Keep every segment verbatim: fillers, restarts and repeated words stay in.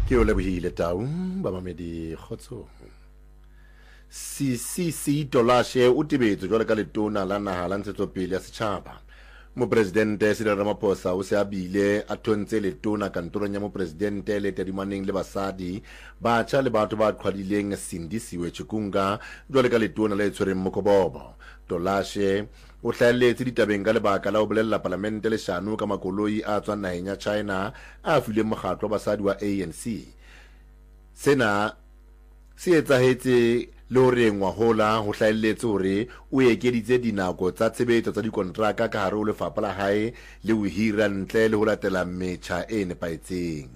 ke o lebohile tau bamamedi kgotso. C C C Tolashe o tebetse jwale ka letona la naha la ntshetsopele ya setjhaba. Mopresidente Cyril Ramaphosa o se a bile a thontse letona kantorong ya mopresidente le tadimaneng le basadi batjha le batho ba qhwadileng Sindisiwe Chikunga jwale ka letona le tshwereng Mokobobo. Tolashe o hlahelletse ditabeng ka lebaka la ho bolella parlamente le shano ka makoloi a tswang naheng ya China a fileng mokgatlo wa basadi wa A N C. Sena se etsahetse le hore ngwahola ho hlahelletse hore o ekeditse dinako tsa tshebetso tsa dikontraka ka hare ho lefapha la hae le ho hira ntle le ho latela metjha e nepaetseng.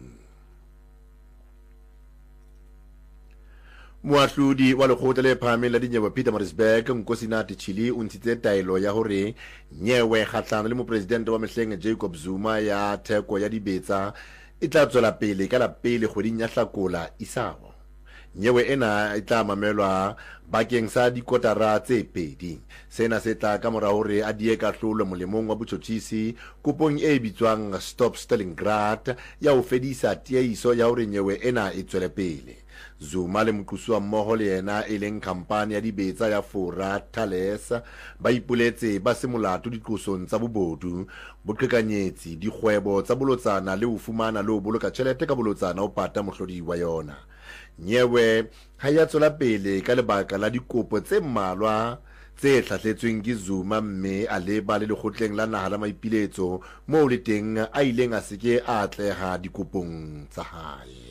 Moahlodi wa lekgotla le phahameng la dinyewe Pietermaritzburg Nkosinathi Chili o ntshitse taelo ya hore nyewe kgahlano le mopresidente wa mehleng Jacob Zuma ya theko ya dibetsa e tla tswela pele ka la pele kgweding ya Hlakola isago. Nyewe ena e tla mamelwa bakeng sa dikotara tse pedi. Sena se tla ka mora hore a die kahlolo molemong wa botjhotjhisi kopong e bitswang Stop Stalingrad ya ho fedisa tiehiso ya hore nyewe ena e tswele pele. Zuma le moqosuwa mmoho le yena e leng khampani ya dibetsa ya Fora Thales ba ipoletse ba se molato diqosong tsa bobodu, boqhekanyetsi, dikgwebo tsa bolotsana le ho fumana le ho boloka tjhelete ka bolotsana o pata mohlodi wa yona. Nyewe ha ya tswela pele ka lebaka la dikopo tse mmalwa tse hlahletsweng ke Zuma mme a leba le lekgotleng la naha la maipiletso moo le teng a ileng a seke a atleha dikopong tsa hae.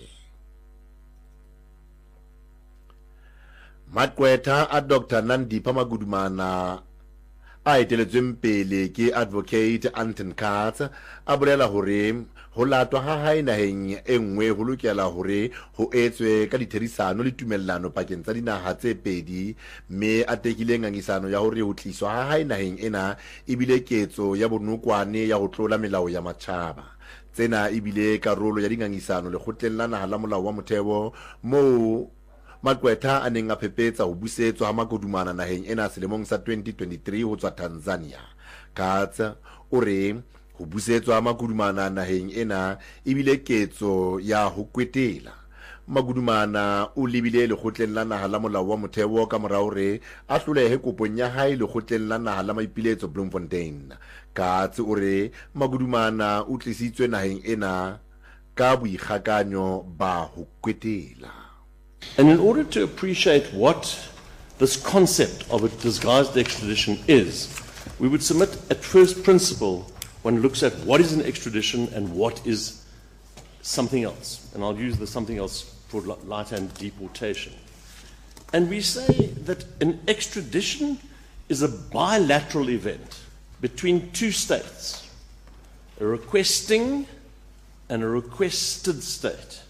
Maqwetha a Doctor Nandipha Magudumana a eteletsweng pele ke Advocate Anton Katz a bolela hore ho latwa ha hae naheng e nngwe ho lokela hore ho etswe ka ditherisano le tumellano pakeng tsa dinaha tse pedi, mme a tekile ngangisano ya hore ho tliswa ha hae naheng ena ebile ketso ya bonokwane ya ho tlola melao ya matjhaba. Tsena ebile karolo ya dingangisano lekgotleng la naha la molao wa motheo moo Maqwetha a neng a phepetsa ho busetswa ha Magudumana naheng ena selemong sa twenty twenty-three ho tswa Tanzania. Katz o re ho busetswa ha Magudumana naheng ena ebile ketso ya ho kwetela. Magudumana o lebile lekgotleng la naha la molao wa motheo ka mora hore a hlolehe kopong ya hae lekgotleng la naha la maipiletso Bloemfontein. Katz o re Magudumana o tlisitswe naheng ena ka boikgakanyo ba ho kwetela. And in order to appreciate what this concept of a disguised extradition is, we would submit at first principle one looks at what is an extradition and what is something else. And I'll use the something else for light and deportation. And we say that an extradition is a bilateral event between two states, a requesting and a requested state.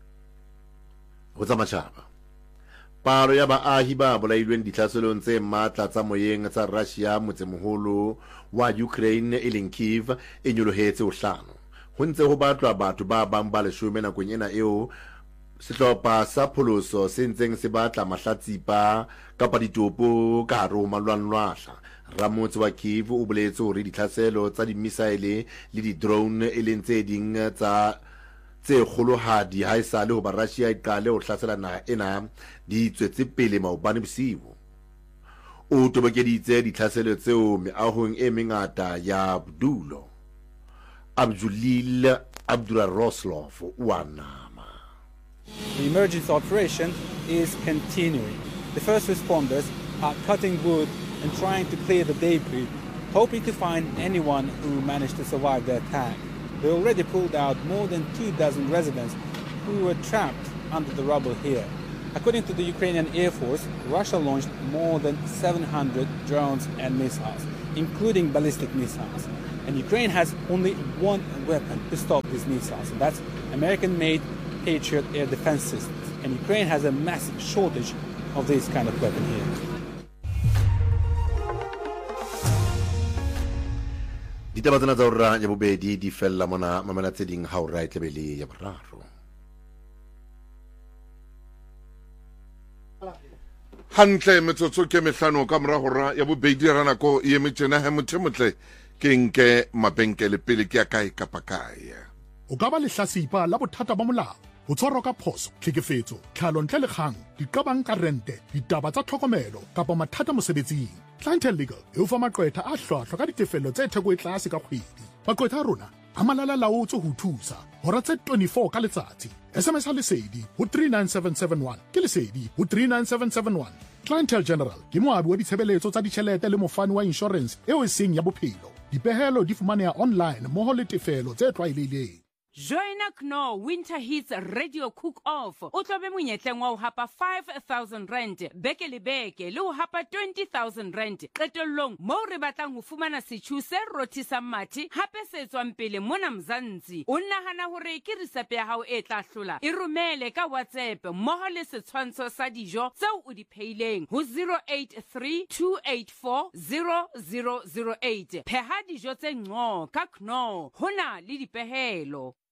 Ho tsa matjhaba. Palo ya baahi ba bolailweng dihlaselong tse matla tsa moyeng tsa Russia motsemoholo wa Ukraine e leng Kyiv e nyolohetse ho hlano. Ho ntse ho batlwa batho ba bang ba leshome nakong ena eo sehlopha sa pholoso se ntseng se batla mahlatsipa kapa ditopo ka hare ho malwanlwahla. Ramotse wa Kyiv o boletse hore ditlhaselo tsa di-missile le di-drone e leng tse ding tsa tse kgolohadi ha esale ho ba Russia e qale ho hlasela naha ena di tswetse pele maobane bosiu. O tobokeditse ditlhaselo tseo meahong e mengata ya bodulo. Abdulil Abduraroslov wa nama. The emergency operation is continuing. The first responders are cutting wood and trying to clear the debris, hoping to find anyone who managed to survive the attack. They already pulled out more than two dozen residents who were trapped under the rubble here. According to the Ukrainian Air Force, Russia launched more than seven hundred drones and missiles, including ballistic missiles. And Ukraine has only one weapon to stop these missiles, and that's American-made Patriot air defense systems. And Ukraine has a massive shortage of this kind of weapon here. Ditaba tsena tsa hora ya bobedi di fella mona mamela tse ding ha o ra itlebele ya boraro. Hantle metsotso ke mehlano ka mora hora ya bobedi ra nako e emetjena ha mothemotle ke nke mabenkele pele ke ya kae kapa kae. O ka ba lehlasipa la bothata ba molao ho tshwarwa ka phoso, tlhekefetso, tlhalo ntle le kgang, diqabang ka rente, ditaba tsa tlhokomelo kapa mathata mosebetsing. Clientele Legal e o fa maqwetha a hlwahlwa ka ditefello tse theko e tlase ka kgwedi. Maqwetha a rona a malala laotswe ho thusa hora tse twenty-four ka letsatsi. S M S ha lesedi ho three nine seven seven one ke lesedi ho three nine seven seven one. Clientele General ke moabi wa ditshebeletso tsa ditjhelete le mofani wa insurance eo e seng ya bophelo. Dipehelo di fumaneha online mmoho le tefelo tse tlwaelehileng. Joina C N O Winter Hits Radio Cook-Off. O tlobe monyetleng wa ho hapa five thousand rand beke le beke le ho hapa twenty thousand rand. Qetellong moo re batlang ho fumana setjhu se rothisang mathe hape se tswang pele mona Mzansi. O nahana hore ke risepe ya hao e tla hlola. E romele ka WhatsApp mmoho le setshwantsho sa dijo tseo o di phehileng ho zero eight three two eight four zero zero zero eight. Pheha dijo tse ngco ka C N O. Hona le dipehelo.